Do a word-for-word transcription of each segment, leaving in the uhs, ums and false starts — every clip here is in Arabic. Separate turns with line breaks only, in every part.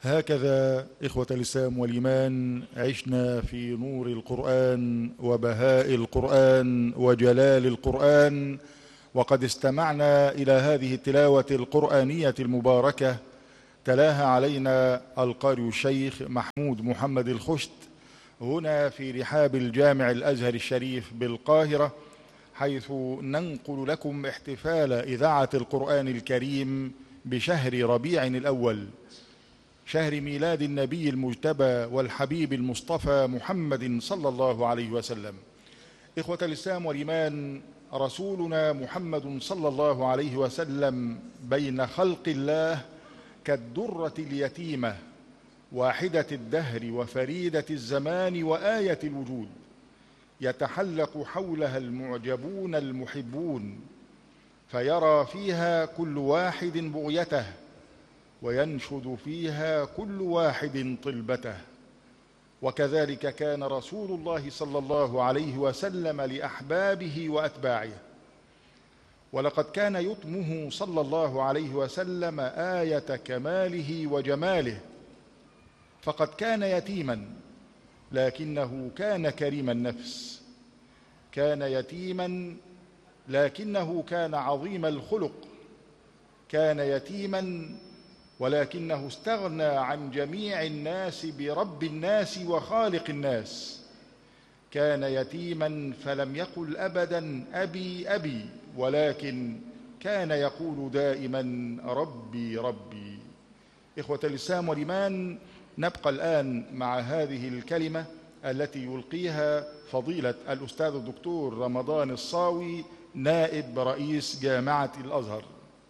هكذا إخوة الإسلام والإيمان عشنا في نور القرآن وبهاء القرآن وجلال القرآن، وقد استمعنا إلى هذه التلاوة القرآنية المباركة تلاها علينا القارئ الشيخ محمود محمد الخشت هنا في رحاب الجامع الأزهر الشريف بالقاهرة، حيث ننقل لكم احتفال إذاعة القرآن الكريم بشهر ربيع الأول، شهر ميلاد النبي المجتبى والحبيب المصطفى محمد صلى الله عليه وسلم. إخوة الإسلام والإيمان، رسولنا محمد صلى الله عليه وسلم بين خلق الله كالدرة اليتيمة، واحدة الدهر وفريدة الزمان وآية الوجود، يتحلق حولها المعجبون المحبون، فيرى فيها كل واحد بغيته، وينشد فيها كل واحد طلبته. وكذلك كان رسول الله صلى الله عليه وسلم لأحبابه وأتباعه، ولقد كان يطمه صلى الله عليه وسلم آية كماله وجماله، فقد كان يتيما لكنه كان كريم النفس، كان يتيما لكنه كان عظيم الخلق، كان يتيما ولكنه استغنى عن جميع الناس برب الناس وخالق الناس، كان يتيما فلم يقل أبدا أبي أبي، ولكن كان يقول دائما ربي ربي. إخوة الإسلام والإيمان، نبقى الآن مع هذه الكلمة التي يلقيها فضيلة الأستاذ الدكتور رمضان الصاوي نائب رئيس جامعة الأزهر.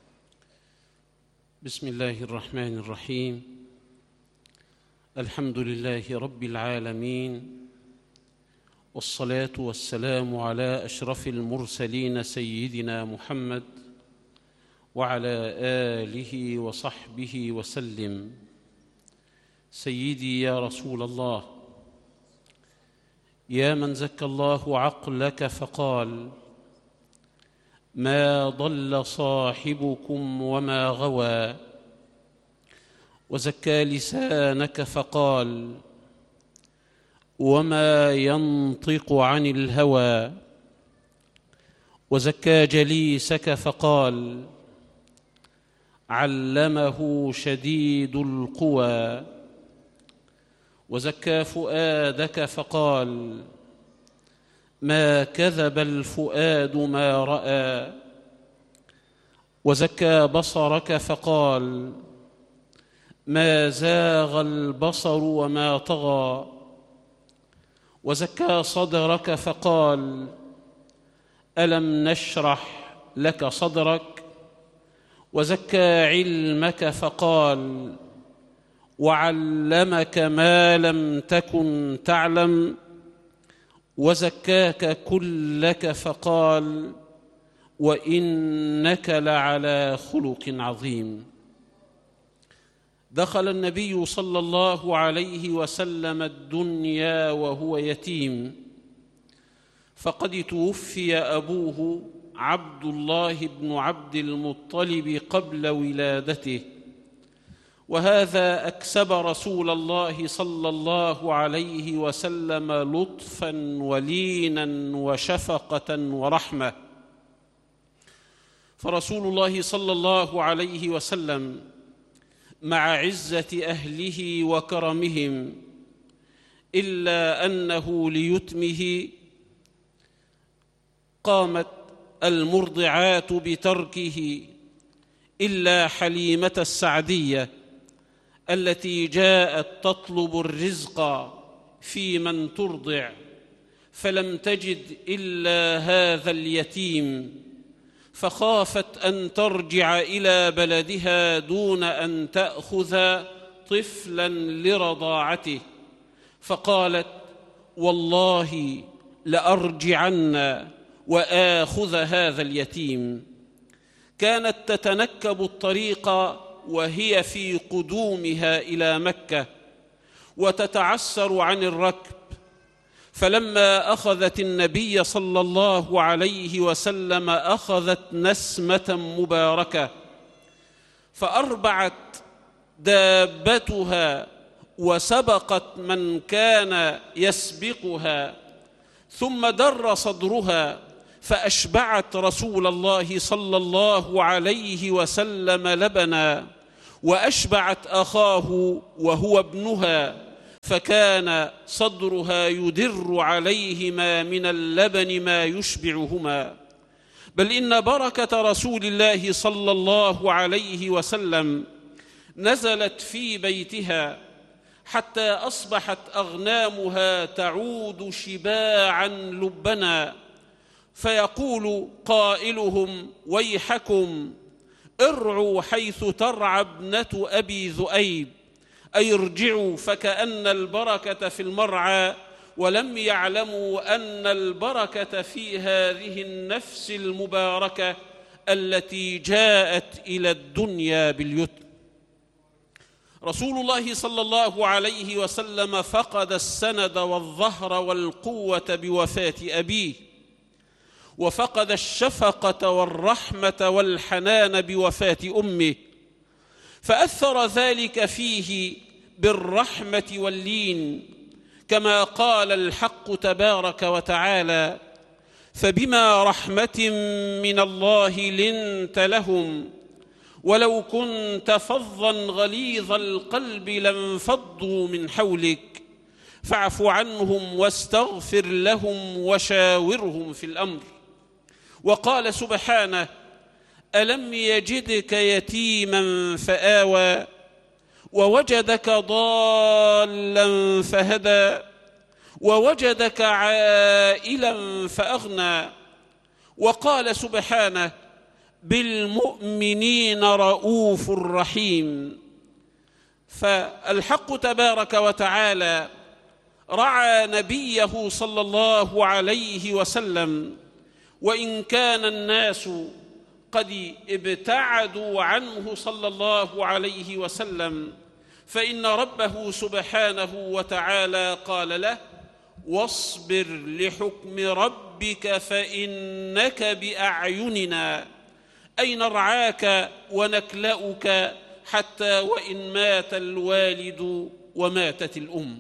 بسم الله الرحمن الرحيم. الحمد لله رب العالمين، والصلاة والسلام على أشرف المرسلين سيدنا محمد وعلى آله وصحبه وسلم. سيدي يا رسول الله، يا من زكى الله عقلك فقال: ما ضل صاحبكم وما غوى، وزكى لسانك فقال: وما ينطق عن الهوى، وزكى جليسك فقال: علمه شديد القوى، وزكى فؤادك فقال: ما كذب الفؤاد ما رأى، وزكى بصرك فقال: ما زاغ البصر وما طغى، وزكى صدرك فقال: ألم نشرح لك صدرك، وزكى علمك فقال: وعلمك ما لم تكن تعلم، وزكاك كلك فقال: وإنك لعلى خلق عظيم. دخل النبي صلى الله عليه وسلم الدنيا وهو يتيم، فقد توفي أبوه عبد الله بن عبد المطلب قبل ولادته، وهذا أكسب رسول الله صلى الله عليه وسلم لطفاً وليناً وشفقة ورحمة. فرسول الله صلى الله عليه وسلم مع عزة أهله وكرمهم، إلا أنه ليتمه قامت المرضعات بتركه إلا حليمة السعدية التي جاءت تطلب الرزق في من ترضع، فلم تجد إلا هذا اليتيم، فخافت أن ترجع إلى بلدها دون أن تأخذ طفلا لرضاعته، فقالت: والله لأرجعن وآخذ هذا اليتيم. كانت تتنكب الطريق وهي في قدومها إلى مكة، وتتعسر عن الركب، فلما أخذت النبي صلى الله عليه وسلم أخذت نسمة مباركة، فأربعت دابتها وسبقت من كان يسبقها، ثم در صدرها فأشبعت رسول الله صلى الله عليه وسلم لبنا، وأشبعت أخاه وهو ابنها، فكان صدرها يدر عليهما من اللبن ما يشبعهما. بل إن بركة رسول الله صلى الله عليه وسلم نزلت في بيتها حتى أصبحت أغنامها تعود شباعا لبنا، فيقول قائلهم: ويحكم ارعوا حيث ترعى ابنة أبي ذؤيب، أي ارجعوا، فكأن البركة في المرعى، ولم يعلموا أن البركة في هذه النفس المباركة التي جاءت إلى الدنيا باليتم. رسول الله صلى الله عليه وسلم فقد السند والظهر والقوة بوفاة أبيه، وفقد الشفقة والرحمة والحنان بوفاة أمه، فأثر ذلك فيه بالرحمة واللين، كما قال الحق تبارك وتعالى: فبما رحمة من الله لنت لهم ولو كنت فظا غليظ القلب لانفضوا من حولك فاعف عنهم واستغفر لهم وشاورهم في الأمر. وقال سبحانه: ألم يجدك يتيما فآوى ووجدك ضالا فهدى ووجدك عائلا فأغنى. وقال سبحانه: بالمؤمنين رؤوف رحيم. فالحق تبارك وتعالى رعى نبيه صلى الله عليه وسلم، وإن كان الناس قد ابتعدوا عنه صلى الله عليه وسلم، فإن ربه سبحانه وتعالى قال له: واصبر لحكم ربك فإنك بأعيننا، أي نرعاك ونكلأك حتى وإن مات الوالد وماتت الأم.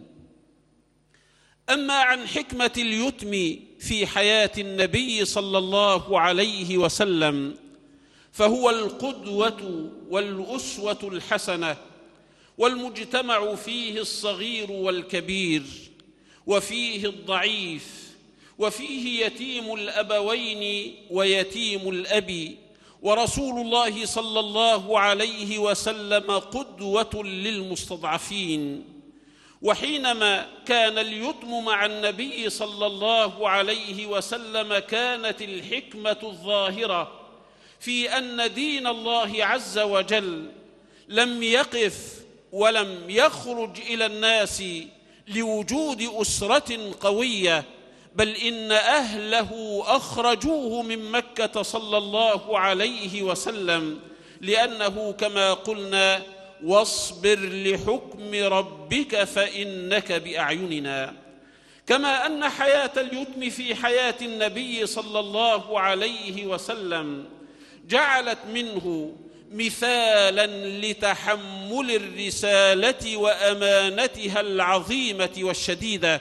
أما عن حكمة اليتم في حياة النبي صلى الله عليه وسلم، فهو القدوة والأسوة الحسنة، والمجتمع فيه الصغير والكبير، وفيه الضعيف، وفيه يتيم الأبوين ويتيم الأب. ورسول الله صلى الله عليه وسلم قدوة للمستضعفين. وحينما كان اليتم مع النبي صلى الله عليه وسلم كانت الحكمة الظاهرة في أن دين الله عز وجل لم يقف ولم يخرج إلى الناس لوجود أسرة قوية، بل إن أهله أخرجوه من مكة صلى الله عليه وسلم، لأنه كما قلنا: واصبر لحكم ربك فإنك بأعيننا. كما أن حياة اليتم في حياة النبي صلى الله عليه وسلم جعلت منه مثالاً لتحمل الرسالة وأمانتها العظيمة والشديدة،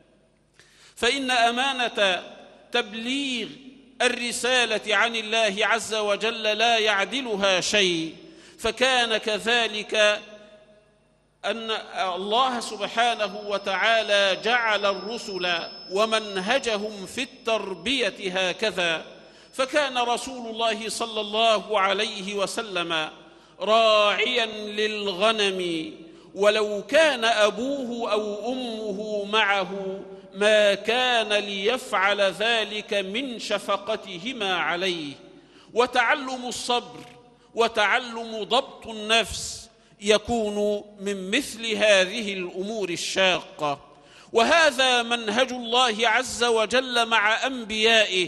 فإن أمانة تبليغ الرسالة عن الله عز وجل لا يعدلها شيء. فكان كذلك أن الله سبحانه وتعالى جعل الرسل ومنهجهم في التربية هكذا. فكان رسول الله صلى الله عليه وسلم راعياً للغنم، ولو كان أبوه أو أمه معه ما كان ليفعل ذلك من شفقتهما عليه. وتعلم الصبر وتعلم ضبط النفس يكون من مثل هذه الأمور الشاقة. وهذا منهج الله عز وجل مع أنبيائه.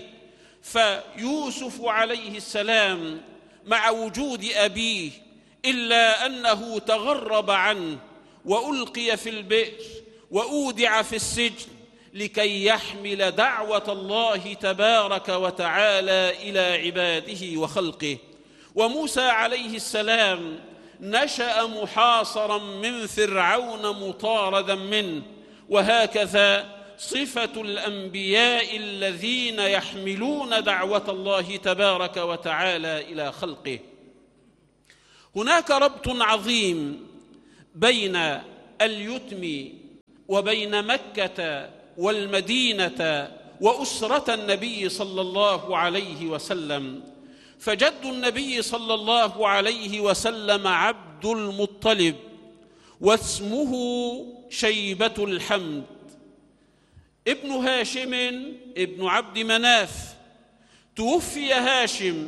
فيوسف عليه السلام مع وجود أبيه إلا أنه تغرب عنه وألقي في البئر وأودع في السجن لكي يحمل دعوة الله تبارك وتعالى إلى عباده وخلقه. وموسى عليه السلام نشأ محاصرا من فرعون مطاردا منه. وهكذا صفة الأنبياء الذين يحملون دعوة الله تبارك وتعالى إلى خلقه. هناك ربط عظيم بين اليتم وبين مكة والمدينة وأسرة النبي صلى الله عليه وسلم. فجد النبي صلى الله عليه وسلم عبد المطلب، واسمه شيبة الحمد، ابن هاشم ابن عبد مناف. توفي هاشم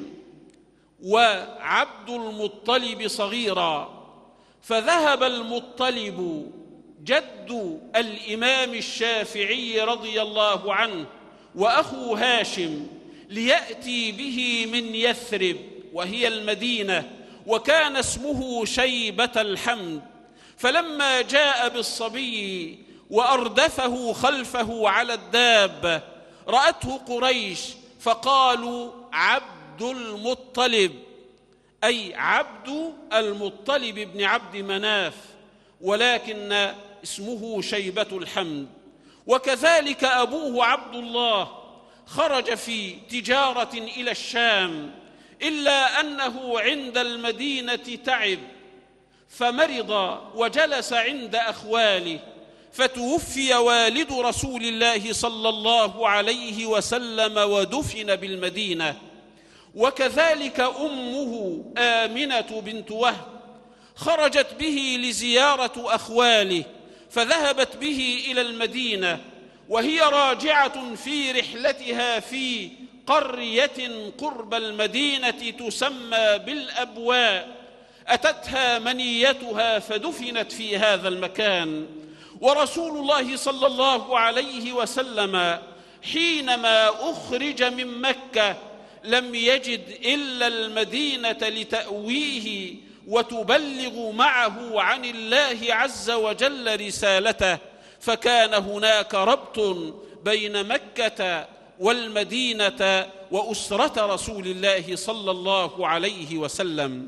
وعبد المطلب صغيرا، فذهب المطلب جد الإمام الشافعي رضي الله عنه وأخو هاشم ليأتي به من يثرب وهي المدينة، وكان اسمه شيبة الحمد. فلما جاء بالصبي وأردفه خلفه على الدابة رأته قريش فقالوا عبد المطلب، أي عبد المطلب بن عبد مناف، ولكن اسمه شيبة الحمد. وكذلك أبوه عبد الله خرج في تجارة إلى الشام، إلا أنه عند المدينة تعب فمرض وجلس عند أخواله، فتوفي والد رسول الله صلى الله عليه وسلم ودفن بالمدينة. وكذلك أمه آمنة بنت وهب خرجت به لزيارة أخواله، فذهبت به إلى المدينة، وهي راجعة في رحلتها في قرية قرب المدينة تسمى بالأبواء، أتتها منيتها فدفنت في هذا المكان. ورسول الله صلى الله عليه وسلم حينما أخرج من مكة لم يجد إلا المدينة لتأويه وتبلغ معه عن الله عز وجل رسالته، فكان هناك ربط بين مكة والمدينة وأسرة رسول الله صلى الله عليه وسلم.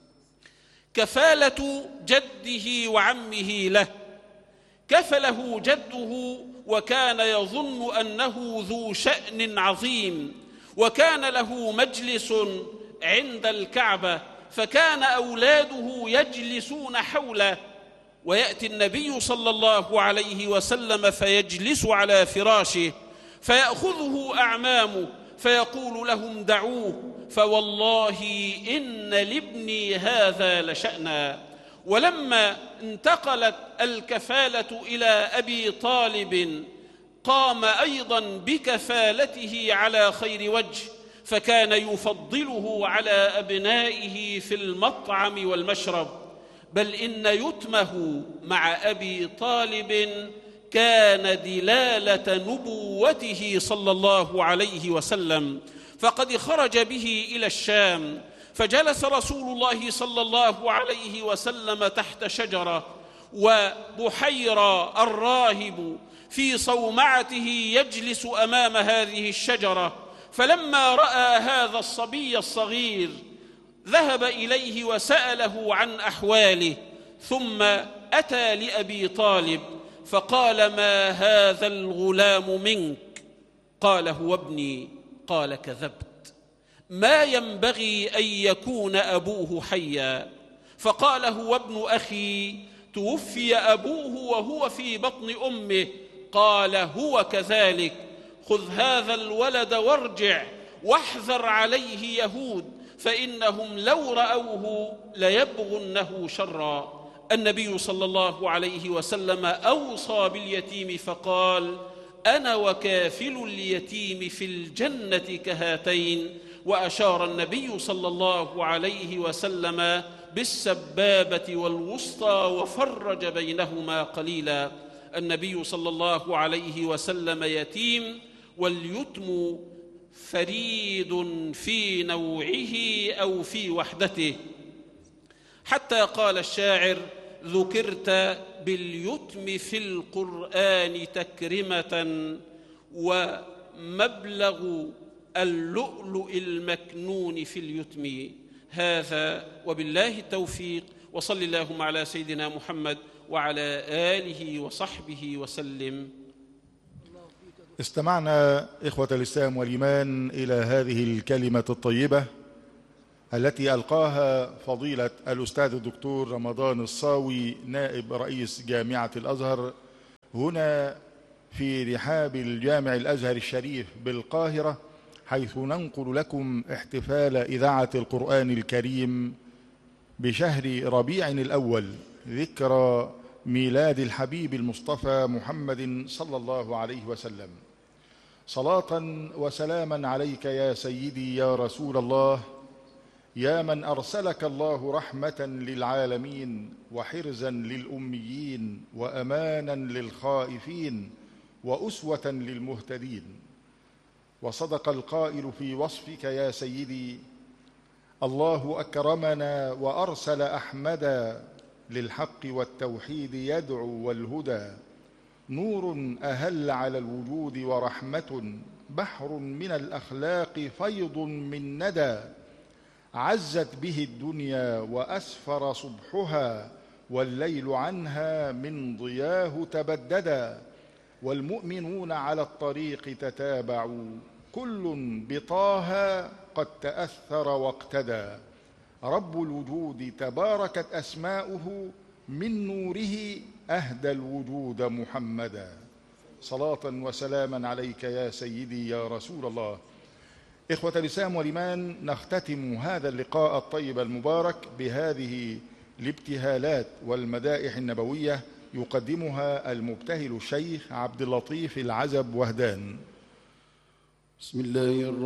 كفالة جده وعمه له، كفله جده وكان يظن أنه ذو شأن عظيم، وكان له مجلس عند الكعبة، فكان أولاده يجلسون حوله، ويأتي النبي صلى الله عليه وسلم فيجلس على فراشه، فيأخذه أعمامه فيقول لهم دعوه، فوالله إن لابني هذا لشأنا. ولما انتقلت الكفالة إلى أبي طالب قام أيضا بكفالته على خير وجه، فكان يفضله على أبنائه في المطعم والمشرب، بل إن يتمه مع أبي طالب كان دلالة نبوته صلى الله عليه وسلم. فقد خرج به إلى الشام، فجلس رسول الله صلى الله عليه وسلم تحت شجرة، وبحيرة الراهب في صومعته يجلس أمام هذه الشجرة. فلما رأى هذا الصبي الصغير ذهب إليه وسأله عن أحواله، ثم أتى لأبي طالب فقال ما هذا الغلام منك؟ قال هو ابني. قال كذبت، ما ينبغي أن يكون أبوه حيا. فقال هو ابن أخي، توفي أبوه وهو في بطن أمه. قال هو كذلك، خذ هذا الولد وارجع، واحذر عليه يهود، فإنهم لو رأوه ليبغنه شرا. النبي صلى الله عليه وسلم أوصى باليتيم فقال أنا وكافل اليتيم في الجنة كهاتين، وأشار النبي صلى الله عليه وسلم بالسبابة والوسطى وفرج بينهما قليلا. النبي صلى الله عليه وسلم يتيم، واليتم فريد في نوعه أو في وحدته، حتى قال الشاعر ذكرت باليتم في القرآن تكرمة، ومبلغ اللؤلؤ المكنون في اليتم. هذا وبالله التوفيق، وصل اللهم على سيدنا محمد وعلى آله وصحبه وسلم.
استمعنا إخوة الإسلام والإيمان إلى هذه الكلمة الطيبة التي ألقاها فضيلة الأستاذ الدكتور رمضان الصاوي نائب رئيس جامعة الأزهر هنا في رحاب الجامع الأزهر الشريف بالقاهرة، حيث ننقل لكم احتفال إذاعة القرآن الكريم بشهر ربيع الأول، ذكرى ميلاد الحبيب المصطفى محمد صلى الله عليه وسلم. صلاة وسلاما عليك يا سيدي يا رسول الله، يا من أرسلك الله رحمة للعالمين وحرزا للأميين وأمانا للخائفين وأسوة للمهتدين. وصدق القائل في وصفك يا سيدي: الله أكرمنا وأرسل أحمدا للحق والتوحيد يدعو والهدى، نور أهل على الوجود ورحمة، بحر من الأخلاق فيض من ندى، عزت به الدنيا وأسفر صبحها، والليل عنها من ضياه تبددا، والمؤمنون على الطريق تتابعوا، كل بطه قد تأثر واقتدى، رب الوجود تباركت أسماؤه، من نوره أهدى الوجود محمدا. صلاة وسلاما عليك يا سيدي يا رسول الله. إخوة الإسلام والإيمان، نختتم هذا اللقاء الطيب المبارك بهذه الابتهالات والمدائح النبوية يقدمها المبتهل الشيخ عبد اللطيف العزب وهدان.
بسم الله الرحمن